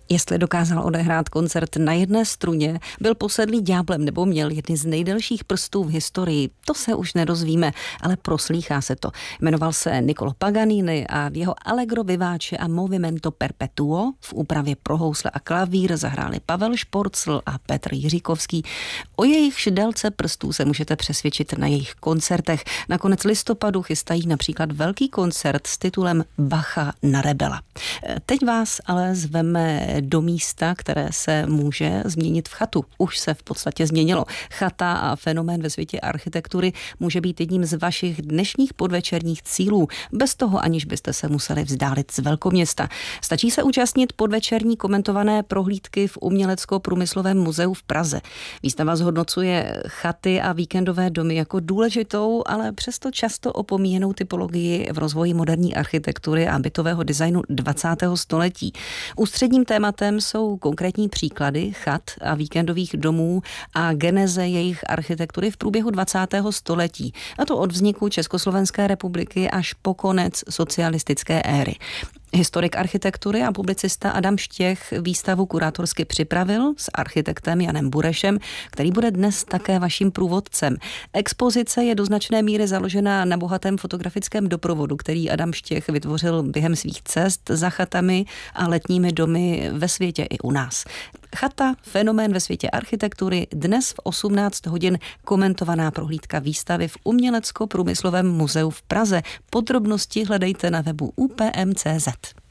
Jestli dokázal odehrát koncert na jedné struně, byl posedlý ďáblem nebo měl jedny z nejdelších prstů v historii, to se už nedozvíme, ale proslýchá se to. Jmenoval se Niccolo Paganini a v jeho Allegro vivace a Movimento perpetuo v úpravě pro housle a klavír zahráli Pavel Šporcl a Petr Jiříkovský. O jejich délce prstů se můžete přesvědčit na jejich koncertech. Na konec listopadu chystají například velký koncert s titulem Bacha na rebela. Teď vás ale zveme do místa, které se může změnit v chatu. Už se v podstatě změnilo. Chata a fenomén ve světě architektury může být jedním z vašich dnešních podvečerních cílů, bez toho, aniž byste se museli vzdálit z velkoměsta. Stačí se účastnit podvečerní komentované prohlídky v Umělecko-průmyslovém muzeu v Praze. Výstava zhodnocuje chaty a víkendové domy jako důležitou, ale přesto často opomíjenou typologii v rozvoji moderní architektury a bytového designu 20. století. Ústředním tématem jsou konkrétní příklady chat a víkendových domů a geneze jejich architektury v průběhu 20. století. A to od vzniku Československé republiky až po konec socialistické éry. Historik architektury a publicista Adam Štěch výstavu kurátorsky připravil s architektem Janem Burešem, který bude dnes také vaším průvodcem. Expozice je do značné míry založena na bohatém fotografickém doprovodu, který Adam Štěch vytvořil během svých cest za chatami a letními domy ve světě i u nás. Chata, fenomén ve světě architektury, dnes v 18 hodin komentovaná prohlídka výstavy v Umělecko-průmyslovém muzeu v Praze. Podrobnosti hledejte na webu upm.cz.